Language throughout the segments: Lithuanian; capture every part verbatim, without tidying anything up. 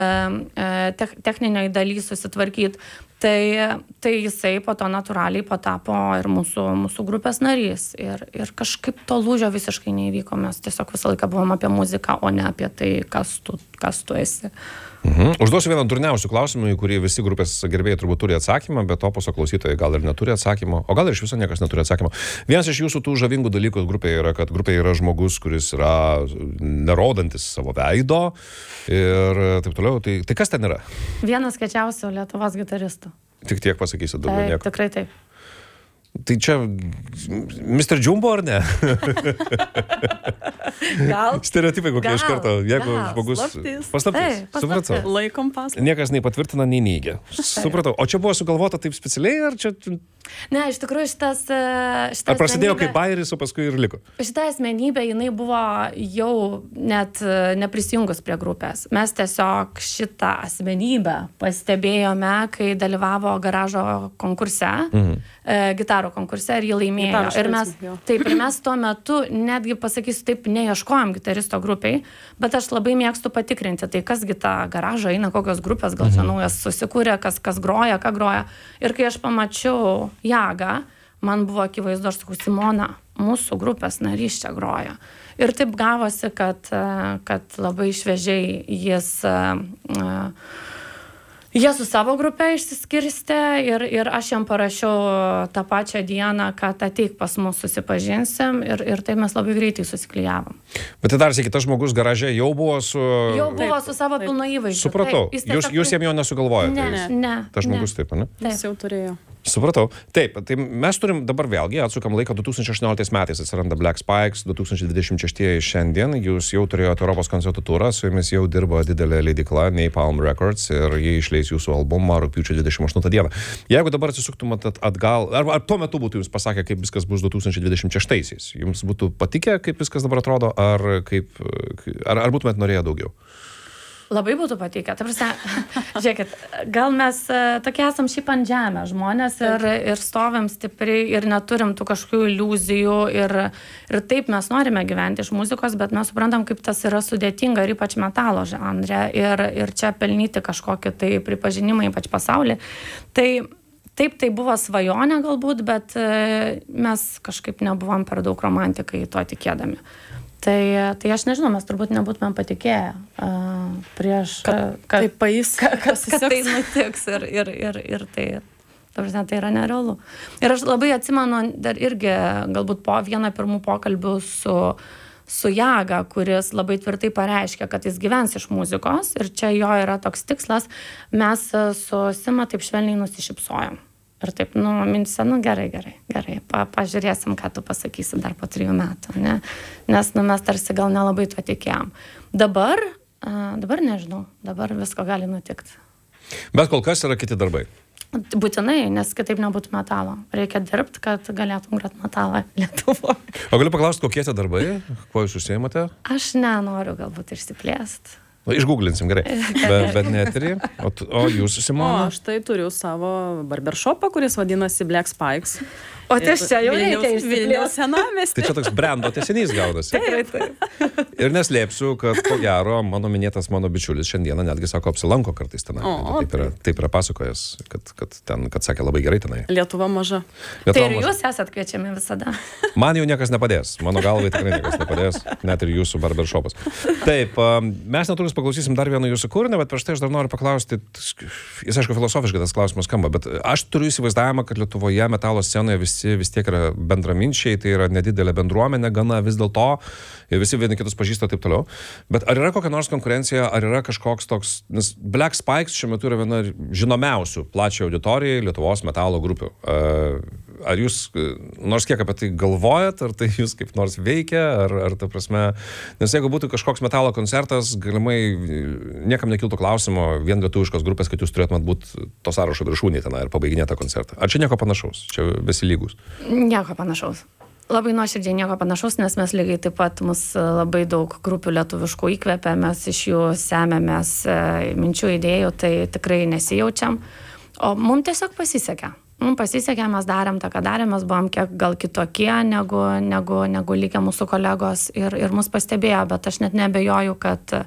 techniniai daly susitvarkyti. Tai, tai jisai po to natūraliai patapo ir mūsų, mūsų grupės narys. Ir, ir kažkaip to lūžio visiškai neįvyko. Mes tiesiog visą laiką buvom apie muziką, o ne apie tai, kas tu, kas tu esi. Mhm. Užduosiu vieną durniausių klausimų, į kurį visi grupės gerbėjai turbūt turi atsakymą, bet opuso klausytojai gal ir neturi atsakymo, o gal ir iš viso niekas neturi atsakymo. Vienas iš jūsų tų žavingų dalykų grupėje yra, kad grupėje yra žmogus, kuris yra nerodantis savo veido ir taip toliau. Tai, tai kas ten yra? Vienas kiečiausių Lietuvos gitaristų. Tik tiek pasakysiu, daugiau nieko. Tikrai taip. Tai čia mister Jumbo ar ne? Gal. Stereotipai kokie gal, iš karto. Jeigu gal, žmogus... Slaptis. Paslaptis. Supratau. Laikom paslaptis. Niekas nei patvirtina, nei neigia. Supratau. O čia buvo sugalvota taip specialiai, ar čia... Ne, iš tikrųjų šitas... šitas ar prasidėjo asmenybė, kaip bairis, o paskui ir liko? Šita asmenybė, jinai buvo jau net neprisijungus prie grupės. Mes tiesiog šitą asmenybę pastebėjome, kai dalyvavo garažo konkurse, mhm. e, gitarų konkurse ir jį laimėjo. Gitarų ir mes, taip, ir mes tuo metu, netgi pasakysiu taip, neieškojom gitaristo grupiai, bet aš labai mėgstu patikrinti, tai kas gita garažą eina, kokios grupės, gal čia mhm. naujas susikūrė, kas, kas groja, ką groja. Ir kai aš pamačiau Jagą, man buvo akivaizdu, aš sakau, Simona, mūsų grupės narys čia groja. Ir taip gavosi, kad, kad labai šviežiai jis, jie su savo grupė išsiskirstė ir, ir aš jam parašiau tą pačią dieną, kad ateik pas mus susipažinsim ir, ir taip mes labai greitai susiklijavom. Bet tai dar sėki, tas žmogus garaže jau buvo su... Jau buvo taip, su savo pilno įvaizdžiu. Supratau. Taip, jūs, jūs jam jo nesugalvojate. Ne, tai ne. Tas žmogus ne. taip, ne? Taip. Jis jau turėjo. Supratau. Taip, tai mes turim dabar vėlgi, atsukam laiką du tūkstančiai aštuonioliktais metais atsiranda Black Spikes, du tūkstančiai dvidešimt šeštieji šiandien, jūs jau turėjote Europos koncertų turą, su jumis jau dirbo didelė leidykla Napalm Records ir jie išleis jūsų albumą rugpjūčio dvidešimt aštuntą dieną. Jeigu dabar atsisuktumėt atgal, ar, ar tuo metu būtų jums pasakę, kaip viskas bus du tūkstančiai dvidešimt šeštaisiais, jums būtų patikę, kaip viskas dabar atrodo, ar, kaip, ar, ar būtumėt norėję daugiau? Labai būtų patikę. Ta prasme, žiūrėkit, gal mes tokie esam šiaip ant žemę žmonės ir, ir stovim stipriai ir neturim tų kažkokių iliuzijų ir, ir taip mes norime gyventi iš muzikos, bet mes suprantam, kaip tas yra sudėtinga ir ypač metalo žanre ir, ir čia pelnyti kažkokį tai pripažinimą, ypač pasaulyje. Tai taip, tai buvo svajonė galbūt, bet mes kažkaip nebuvom per daug romantikai to tikėdami. Tai, tai aš nežinau, mes turbūt nebūtumėm patikėję uh, prieš, kad, kad, tai país, kad, kad, kad tai nutiks ir, ir, ir, ir tai, ta prasme, tai yra nerealu. Ir aš labai atsimenu dar irgi galbūt po vieną pirmų pokalbių su, su Jaga, kuris labai tvirtai pareiškė, kad jis gyvens iš muzikos ir čia jo yra toks tikslas, mes su Sima taip švelniai nusišypsojom. Ir taip, nu, mintyse, nu, gerai, gerai, gerai, pa, pažiūrėsim, ką tu pasakysi dar po trijų metų, ne? Nes, nu, mes tarsi gal nelabai to tikėjom. Dabar, a, dabar nežinau, dabar visko gali nutikti. Bet kol kas yra kiti darbai. Būtinai, nes kitaip nebūtų metalo. Reikia dirbti, kad galėtum grot metalą Lietuvoje. O galiu paklausti, kokie tie darbai? Kuo jūs užsiimate? Aš nenoriu galbūt išsiplėsti. Nu, išgooglinsim, gerai. Bet, bet neterį. O, o jūs, Simona? O aš tai turiu savo barbershopą, kuris vadinasi Black Spikes. O tai čia jau reikia išsiplėsti. Vilniaus senamiesty. Tai čia toks brendo tęsinys gaunasi. Tikrai taip. Ir neslėpsiu, kad ko gero mano minėtas mano bičiulis šiandieną netgi sako, apsilanko kartais tenai. O, taip, yra, taip yra pasakojęs, kad, kad, ten, kad sakė labai gerai tenai. Lietuva maža. Lietuva tai ir maža. jūs esat kviečiami visada. Man jau niekas nepadės. Mano galvai tikrai niekas nepadės. Net ir jūsų barbershopas. Taip, mes netrukus paklausysim dar vieną jūsų kūrinį, bet prieš tai aš dar noriu paklausti, jis aišku filosofiškai tas klausimas skamba, bet aš turiu įsivaizdavimą, kad Lietuvoje metalo scenoje visi vis tiek yra bendraminčiai, tai yra nedidelė bendruomenė gana vis dėlto, ir visi vieni kitus pažįsta taip toliau. Bet ar yra kokia nors konkurencija, ar yra kažkoks toks, nes Black Spikes šiuo metu yra viena žinomiausių plačiai auditorijai Lietuvos metalo grupių. Ar jūs nors kiek apie tai galvojat, ar tai jūs kaip nors veikia, ar, ar ta prasme, nes jeigu būtų kažkoks metalo koncertas, galimai niekam nekiltų klausimo vien lietuviškos grupės, kad jūs turėtumėt būti to sąrašo viršūnėje tenai ir pabaiginėti tą koncertą. Ar čia nieko panašaus? Čia besilygus? Nieko panašaus. Labai nuoširdžiai nieko panašaus, nes mes lygiai taip pat mus labai daug grupių lietuviškų įkvepia, mes iš jų semėmės minčių idėjų, tai tikrai nesijaučiam. O mums tiesiog pasisekė. Mums pasisekė, mes darėm tą, ką darėm, mes buvom kiek gal kitokie negu, negu, negu lygia mūsų kolegos ir, ir mus pastebėjo, bet aš net nebejoju, kad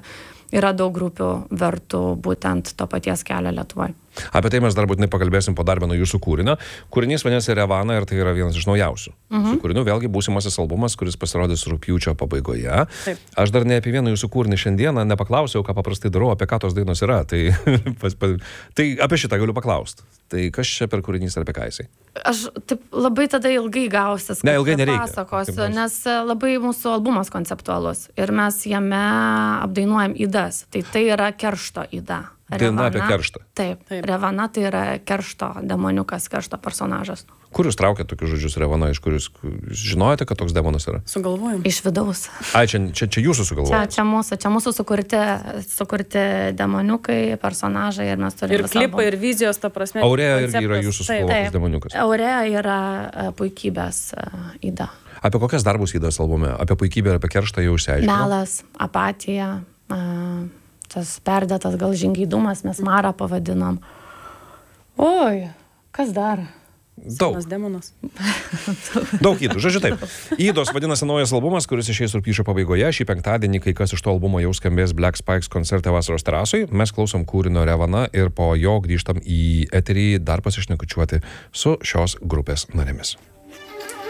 yra daug grupių vertų būtent to paties kelio Lietuvoje. Apie tai mes dar būtinai pakalbėsim po dar vieno jūsų kūrinio. Kūrinys vadinasi Revana ir tai yra vienas iš naujausių. Mhm. Su kūriniu vėlgi būsimasis albumas, kuris pasirodys rugpjūčio pabaigoje. Taip. Aš dar ne apie vieną jūsų kūrinį šiandieną nepaklausiau, ką paprastai darau, apie ką tos dainos yra. Tai, pas, pas, tai apie šitą galiu paklausti. Tai kas čia per kūrinys ir apie ką jisai? Aš taip labai tada ilgai gausis, Ne, ilgai nereikia. pasakosiu, Kaip nors. nes labai mūsų albumas konceptualus ir mes jame apdainuojam ydas. Tai tai yra keršto yda. Daina apie kerštą. Taip, Taip. Revana tai yra keršto demoniukas, keršto personažas. Kur jūs traukėte tokius žodžius Revana, iš kur jūs žinojote, kad toks demonas yra? Sugalvojom. Iš vidaus. Ai, čia, čia, čia jūsų Čia, sugalvojimas. čia, mūsų, čia mūsų sukurti, sukurti demoniukai, personažai ir mes turime Ir klipai, ir vizijos, ta prasme. Aurėja irgi yra konceptas. jūsų Taip. sugalvotas demoniukas. Aurea yra e, puikybės e, yda. Apie kokias darbus įdas albume? Apie puikybę ir apie kerštą jau išsiaiškinau. Melas, apatija, e, tas perdėtas gal žingeidumas, mes Marą pavadinom. Oi, kas dar? Daug. Senas demonas. Daug įdų. Žodžiu taip. Įdos vadinasi naujas albumas, kuris išeis rugpjūčio pabaigoje. Šį penktadienį kai kas iš to albumo jau skambės Black Spikes koncerte Vasaros terasoj. Mes klausom kūrinio Revana ir po jo grįžtam į eterį dar pasišnekučiuoti su šios grupės narėmis.